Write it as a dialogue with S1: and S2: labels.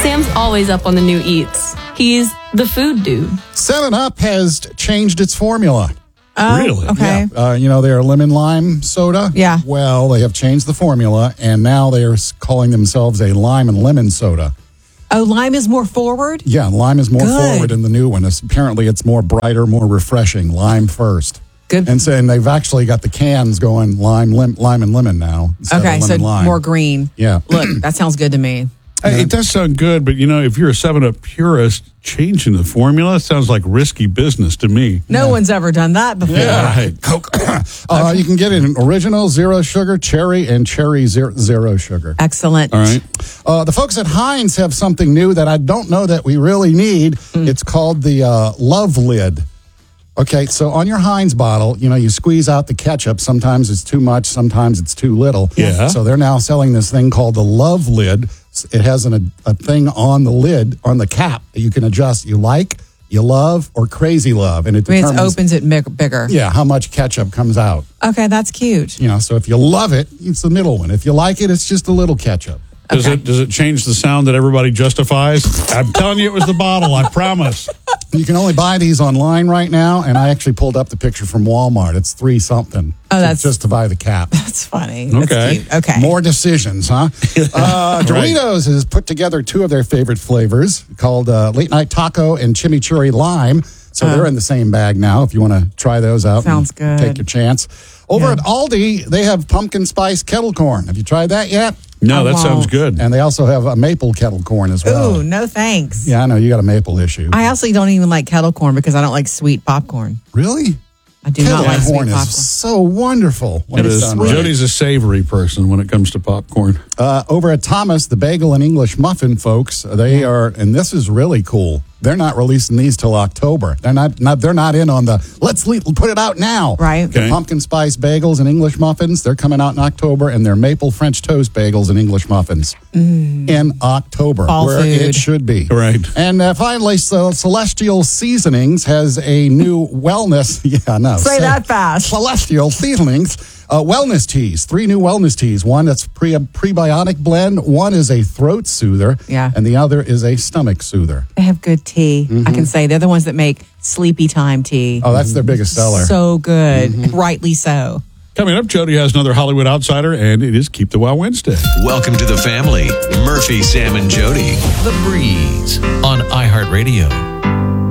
S1: Sam's always up on the new eats. He's the food dude.
S2: 7-Up has changed its formula.
S3: Oh,
S4: Really?
S3: Okay.
S2: Yeah. They're lemon lime soda.
S3: Yeah.
S2: Well, they have changed the formula, and now they are calling themselves a lime and lemon soda.
S3: Oh, lime is more forward?
S2: Yeah, lime is more
S3: Good.
S2: forward in the new one. Apparently, it's more brighter, more refreshing. Lime first.
S3: Good.
S2: And they've actually got the cans going lime and lemon now. Instead
S3: Okay,
S2: of
S3: so
S2: lemon lime.
S3: more green.
S2: Yeah.
S3: Look, that sounds good to me.
S4: It does sound good, but if you're a 7-Up purist, changing the formula sounds like risky business to me.
S3: No one's ever done that before.
S4: Right.
S2: Coke. You can get it in original, zero sugar, cherry, and cherry zero sugar.
S3: Excellent.
S4: All right.
S2: The folks at Heinz have something new that I don't know that we really need. It's called the Love Lid. Okay, so on your Heinz bottle, you squeeze out the ketchup. Sometimes it's too much, sometimes it's too little.
S4: Yeah.
S2: So they're now selling this thing called the Love Lid. It has a thing on the lid, on the cap, that you can adjust. You like, you love, or crazy love. And it
S3: I mean,
S2: determines,
S3: it opens it bigger.
S2: yeah, how much ketchup comes out.
S3: Okay, that's cute.
S2: So if you love it, it's the middle one. If you like it, it's just a little ketchup.
S4: Does it change the sound that everybody justifies? I'm telling you, it was the bottle. I promise.
S2: You can only buy these online right now, and I actually pulled up the picture from Walmart. It's $3-something.
S3: Oh, that's-
S2: just to buy the cap.
S3: That's funny.
S4: Okay.
S3: That's cute. Okay.
S2: More decisions, huh? Doritos has put together two of their favorite flavors called Late Night Taco and Chimichurri Lime. So they're in the same bag now if you want to try those out.
S3: Sounds
S2: and
S3: good.
S2: Take your chance. Over at Aldi, they have pumpkin spice kettle corn. Have you tried that yet?
S4: No,
S3: I
S4: that sounds
S3: won't.
S4: good.
S2: And they also have a maple kettle corn as well.
S3: Ooh, no thanks.
S2: Yeah, I know. You got a maple issue.
S3: I actually don't even like kettle corn because I don't like sweet popcorn.
S2: Really?
S3: I do
S2: Kettle
S3: not like sweet
S2: corn
S3: popcorn.
S2: is so wonderful when
S4: It
S2: it's
S4: is.
S2: done right.
S4: Jody's a savory person when it comes to popcorn.
S2: Over at Thomas, the bagel and English muffin folks, they are, and this is really cool. They're not releasing these till October. They're not in on the put it out now.
S3: Right.
S2: The
S4: Okay.
S2: pumpkin spice bagels and English muffins, they're coming out in October, and their maple French toast bagels and English muffins in October,
S3: Fall
S2: where
S3: food.
S2: it should be.
S4: Right.
S2: And finally, Celestial Seasonings has a new wellness. Yeah, no.
S3: Say that fast.
S2: Celestial Seasonings. Wellness teas, 3 new wellness teas. One that's prebiotic blend. One is a throat soother.
S3: Yeah.
S2: And the other is a stomach soother.
S3: They have good tea. I can say they're the ones that make sleepy time tea.
S2: Oh, that's their biggest seller.
S3: So good. Rightly so.
S4: Coming up, Jody has another Hollywood Outsider, and it is Keep the Wow Wednesday.
S5: Welcome to the family. Murphy, Sam, and Jody. The Breeze on iHeartRadio.